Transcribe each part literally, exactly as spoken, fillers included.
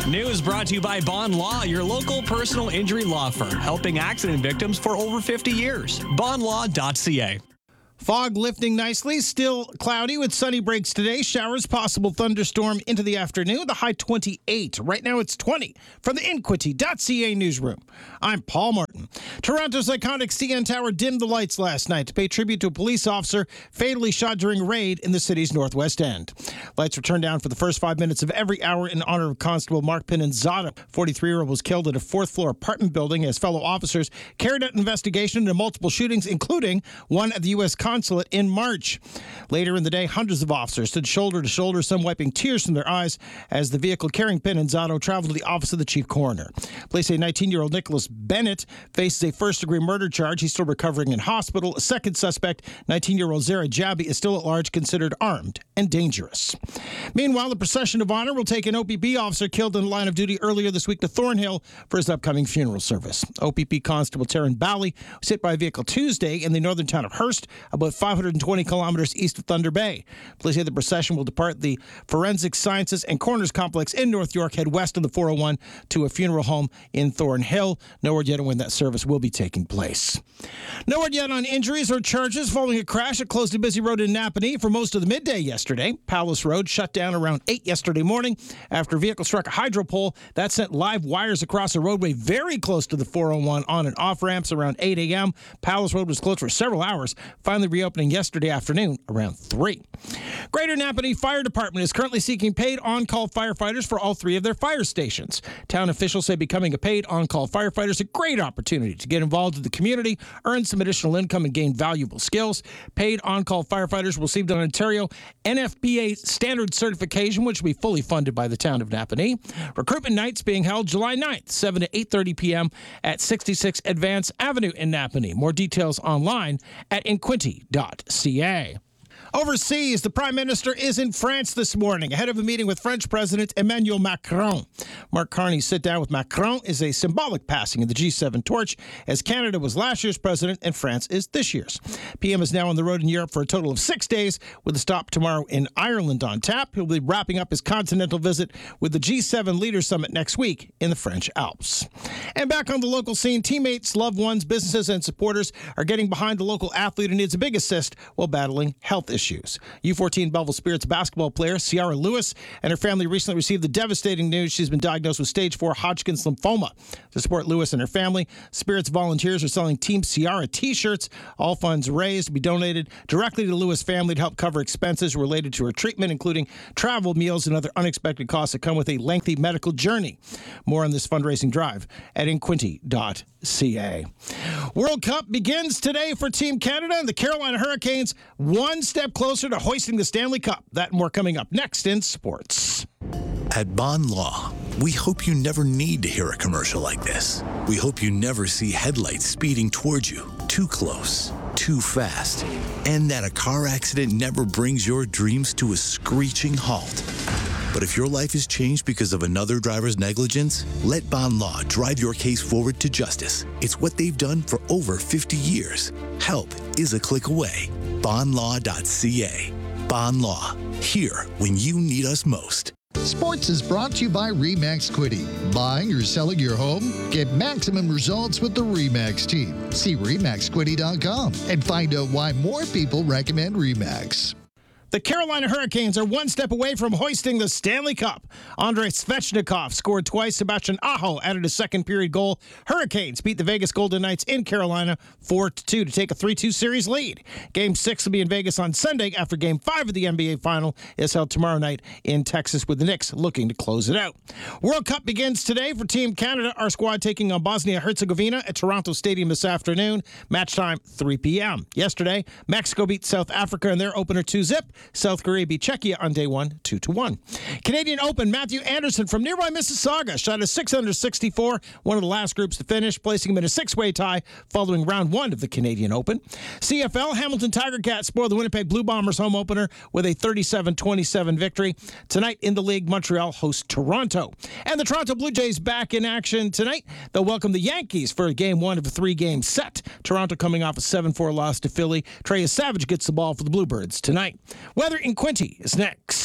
News brought to you by Bond Law, your local personal injury law firm, helping accident victims for over fifty years. bond law dot c a. Fog lifting nicely, still cloudy with sunny breaks today. Showers, possible thunderstorm into the afternoon. The high twenty-eight. Right now it's twenty. From the Inquity dot c a newsroom, I'm Paul Martin. Toronto's iconic C N Tower dimmed the lights last night to pay tribute to a police officer fatally shot during a raid in the city's northwest end. Lights were turned down for the first five minutes of every hour in honor of Constable Mark Pinanzado. forty-three-year-old was killed at a fourth-floor apartment building as fellow officers carried out an investigation into multiple shootings, including one at the U S consulate in March. Later in the day, hundreds of officers stood shoulder to shoulder, some wiping tears from their eyes as the vehicle carrying Pinanzado traveled to the office of the chief coroner. Police say nineteen-year-old Nicholas Bennett faces a first-degree murder charge. He's still recovering in hospital. A second suspect, nineteen-year-old Zara Jabi, is still at large, considered armed and dangerous. Meanwhile, the procession of honor will take an O P P officer killed in the line of duty earlier this week to Thornhill for his upcoming funeral service. O P P Constable Taryn Bally was hit by a vehicle Tuesday in the northern town of Hearst, about five hundred twenty kilometers east of Thunder Bay. Police say the procession will depart the Forensic Sciences and Coroners Complex in North York, head west of the four oh one to a funeral home in Thornhill. No word yet on when that service will be taking place. No word yet on injuries or charges following a crash that closed a busy road in Napanee for most of the midday yesterday. Palace Road shut down around eight yesterday morning after a vehicle struck a hydro pole that sent live wires across a roadway very close to the four oh one on and off ramps around eight a.m. Palace Road was closed for several hours, finally reopening yesterday afternoon around three. Greater Napanee Fire Department is currently seeking paid on-call firefighters for all three of their fire stations. Town officials say becoming a paid on-call firefighter is a great opportunity to get involved in the community, earn some additional income, and gain valuable skills. Paid on-call firefighters will receive an Ontario N F P A standard certification, which will be fully funded by the town of Napanee. Recruitment nights being held July ninth, seven to eight thirty p.m. at sixty-six Advance Avenue in Napanee. More details online at inquity dot c a. Overseas, the Prime Minister is in France this morning ahead of a meeting with French President Emmanuel Macron. Mark Carney's sit-down with Macron is a symbolic passing of the G seven torch, as Canada was last year's president and France is this year's. P M is now on the road in Europe for a total of six days, with a stop tomorrow in Ireland on tap. He'll be wrapping up his continental visit with the G seven Leaders Summit next week in the French Alps. And back on the local scene, teammates, loved ones, businesses, and supporters are getting behind the local athlete who needs a big assist while battling health issues. U fourteen Belleville Spirits basketball player Ciara Lewis and her family recently received the devastating news she's been diagnosed with stage four Hodgkin's lymphoma. To support Lewis and her family, Spirits volunteers are selling Team Ciara t-shirts. All funds raised to be donated directly to the Lewis family to help cover expenses related to her treatment, including travel, meals, and other unexpected costs that come with a lengthy medical journey. More on this fundraising drive at inquity dot c a. World Cup begins today for Team Canada, and the Carolina Hurricanes one step closer to hoisting the Stanley Cup. That and more coming up next in sports. At Bond Law, we hope you never need to hear a commercial like this. We hope you never see headlights speeding towards you, too close, too fast, and that a car accident never brings your dreams to a screeching halt. But if your life is changed because of another driver's negligence, let Bond Law drive your case forward to justice. It's what they've done for over fifty years. Help is a click away. bond law dot c a. Bond Law, here when you need us most. Sports is brought to you by RE/MAX Quiddy. Buying or selling your home? Get maximum results with the RE/MAX team. See re max quiddy dot com and find out why more people recommend RE/MAX. The Carolina Hurricanes are one step away from hoisting the Stanley Cup. Andrei Svechnikov scored twice. Sebastian Aho added a second-period goal. Hurricanes beat the Vegas Golden Knights in Carolina four to two to take a three two series lead. Game six will be in Vegas on Sunday after Game five of the N B A Final is held tomorrow night in Texas, with the Knicks looking to close it out. World Cup begins today for Team Canada. Our squad taking on Bosnia-Herzegovina at Toronto Stadium this afternoon. Match time, three p.m. Yesterday, Mexico beat South Africa in their opener two zip. South Korea beat Czechia on day one, two to one. Canadian Open, Matthew Anderson from nearby Mississauga shot a six under sixty-four, one of the last groups to finish, placing him in a six-way tie following round one of the Canadian Open. C F L, Hamilton Tiger Cats spoiled the Winnipeg Blue Bombers home opener with a thirty-seven twenty-seven victory. Tonight in the league, Montreal hosts Toronto. And the Toronto Blue Jays back in action tonight. They'll welcome the Yankees for game one of a three-game set. Toronto coming off a seven four loss to Philly. Trey Savage gets the ball for the Bluebirds tonight. Weather in Quinty is next.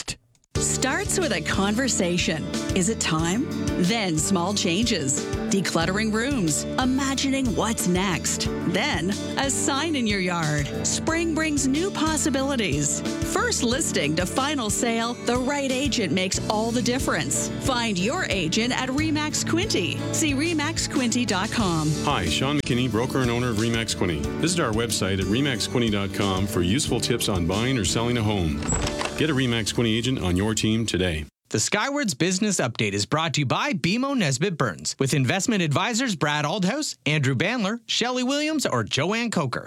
Starts with a conversation. Is it time? Then small changes. Decluttering rooms. Imagining what's next. Then a sign in your yard. Spring brings new possibilities. First listing to final sale, the right agent makes all the difference. Find your agent at RE/MAX Quinte. See re max quinte dot com. Hi, Sean McKinney, broker and owner of RE/MAX Quinte. Visit our website at re max quinte dot com for useful tips on buying or selling a home. Get a RE/MAX Quinte agent on your team today. The Skywards Business Update is brought to you by B M O Nesbitt Burns, with investment advisors Brad Aldhouse, Andrew Bandler, Shelley Williams, or Joanne Coker.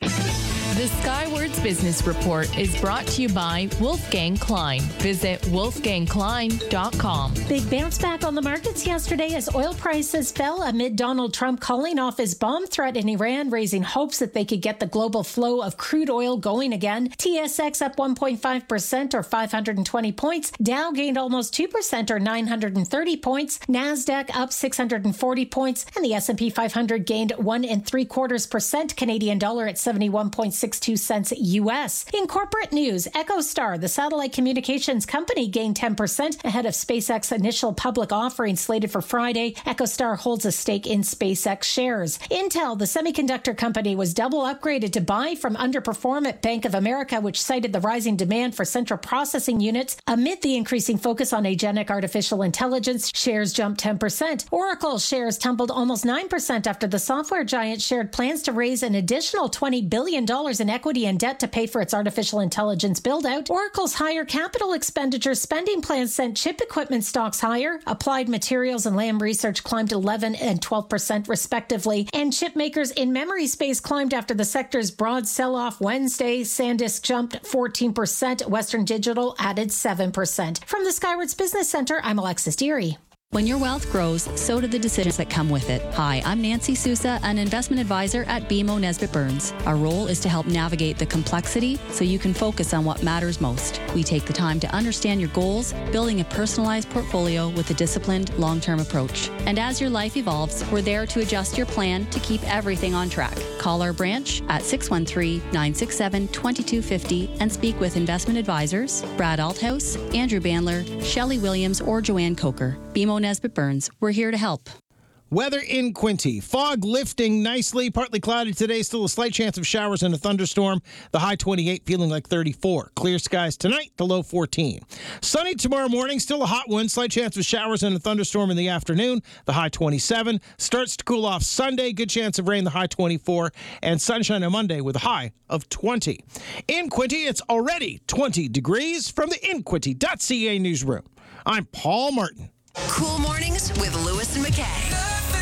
The Skywards Business Report is brought to you by Wolfgang Klein. Visit wolfgang klein dot com. Big bounce back on the markets yesterday as oil prices fell amid Donald Trump calling off his bomb threat in Iran, raising hopes that they could get the global flow of crude oil going again. T S X up one point five percent or five hundred twenty points. Dow gained almost two percent or nine hundred thirty points. NASDAQ up six hundred forty points. And the S and P five hundred gained one and three quarters percent. Canadian dollar at seventy-one point six two cents U S. In corporate news, EchoStar, the satellite communications company, gained ten percent ahead of SpaceX's initial public offering slated for Friday. EchoStar holds a stake in SpaceX shares. Intel, the semiconductor company, was double upgraded to buy from underperform at Bank of America, which cited the rising demand for central processing units. Amid the increasing focus on agentic artificial intelligence, shares jumped ten percent. Oracle shares tumbled almost nine percent after the software giant shared plans to raise an additional twenty billion dollars in equity and debt to pay for its artificial intelligence build-out. Oracle's higher capital expenditure spending plans sent chip equipment stocks higher. Applied Materials and Lam Research climbed eleven and twelve percent respectively. And chip makers in memory space climbed after the sector's broad sell-off Wednesday. SanDisk jumped fourteen percent. Western Digital added seven percent. From the Skywards Business Center, I'm Alexis Deary. When your wealth grows, so do the decisions that come with it. Hi, I'm Nancy Sousa, an investment advisor at B M O Nesbitt Burns. Our role is to help navigate the complexity so you can focus on what matters most. We take the time to understand your goals, building a personalized portfolio with a disciplined, long-term approach. And as your life evolves, we're there to adjust your plan to keep everything on track. Call our branch at six one three, nine six seven, two two five zero and speak with investment advisors Brad Althouse, Andrew Bandler, Shelley Williams, or Joanne Coker. B M O Nesbitt Burns. We're here to help. Weather in Quinte. Fog lifting nicely. Partly cloudy today. Still a slight chance of showers and a thunderstorm. The high twenty-eight, feeling like thirty-four. Clear skies tonight. The low fourteen. Sunny tomorrow morning. Still a hot one. Slight chance of showers and a thunderstorm in the afternoon. The high twenty-seven. Starts to cool off Sunday. Good chance of rain. The high twenty-four. And sunshine on Monday with a high of twenty. In Quinte, it's already twenty degrees. From the in quinte dot c a newsroom, I'm Paul Martin. Cool Mornings with Lewis and McKay.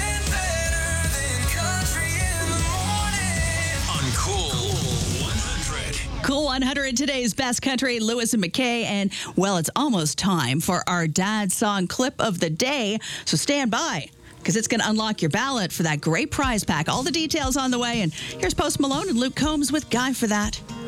On Cool one hundred. Cool one hundred, today's best country, Lewis and McKay. And, well, it's almost time for our dad song clip of the day. So stand by, because it's going to unlock your ballot for that great prize pack. All the details on the way. And here's Post Malone and Luke Combs with Guy for that.